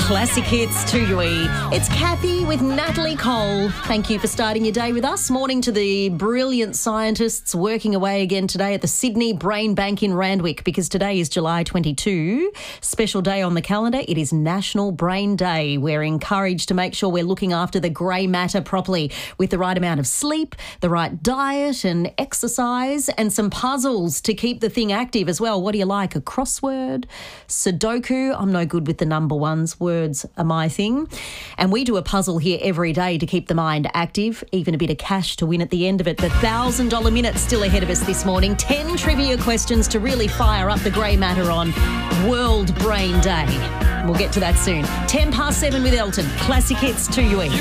Classic hits to you. It's Kathy with Natalie Cole. Thank you for starting your day with us. Morning to the brilliant scientists working away again today at the Sydney Brain Bank in Randwick, because today is July 22. Special day on the calendar. It is National Brain Day. We're encouraged to make sure we're looking after the grey matter properly with the right amount of sleep, the right diet and exercise, and some puzzles to keep the thing active as well. What do you like? A crossword? Sudoku? I'm no good with the number ones. Words are my thing. And we do a puzzle here every day to keep the mind active, even a bit of cash to win at the end of it. The $1,000 minute's still ahead of us this morning. 10 trivia questions to really fire up the grey matter on World Brain Day. We'll get to that soon. 7:10 with Elton. Classic hits to you.